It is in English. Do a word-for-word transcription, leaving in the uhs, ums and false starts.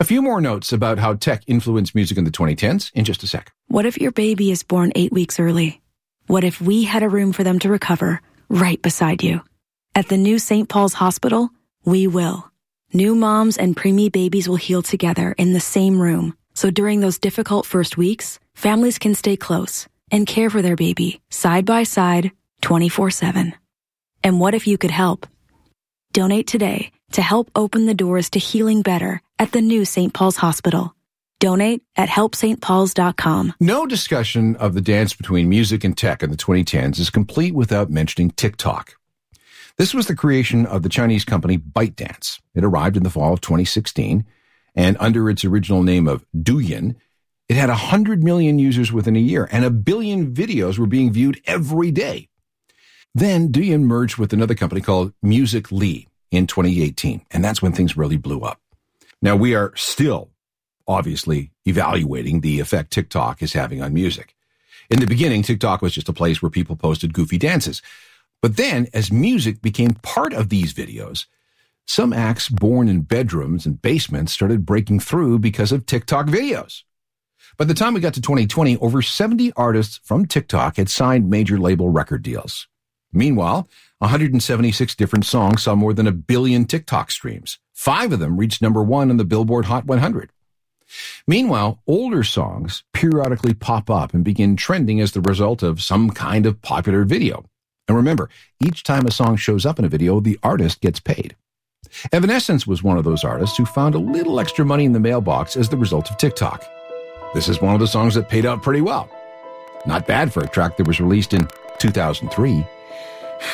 few more notes about how tech influenced music in the twenty tens in just a sec. What if your baby is born eight weeks early? What if we had a room for them to recover right beside you? At the new Saint Paul's Hospital, we will. New moms and preemie babies will heal together in the same room. So during those difficult first weeks, families can stay close and care for their baby side by side, twenty-four seven. And what if you could help? Donate today to help open the doors to healing better at the new Saint Paul's Hospital. Donate at help st pauls dot com. No discussion of the dance between music and tech in the twenty tens is complete without mentioning TikTok. This was the creation of the Chinese company ByteDance. It arrived in the fall of twenty sixteen, and under its original name of Douyin, it had one hundred million users within a year, and a billion videos were being viewed every day. Then Douyin merged with another company called Musical.ly in twenty eighteen, and that's when things really blew up. Now, we are still, obviously, evaluating the effect TikTok is having on music. In the beginning, TikTok was just a place where people posted goofy dances. But then, as music became part of these videos, some acts born in bedrooms and basements started breaking through because of TikTok videos. By the time we got to twenty twenty, over seventy artists from TikTok had signed major label record deals. Meanwhile, one hundred seventy-six different songs saw more than a billion TikTok streams. Five of them reached number one on the Billboard Hot one hundred. Meanwhile, older songs periodically pop up and begin trending as the result of some kind of popular video. And remember, each time a song shows up in a video, the artist gets paid. Evanescence was one of those artists who found a little extra money in the mailbox as the result of TikTok. This is one of the songs that paid out pretty well. Not bad for a track that was released in two thousand three.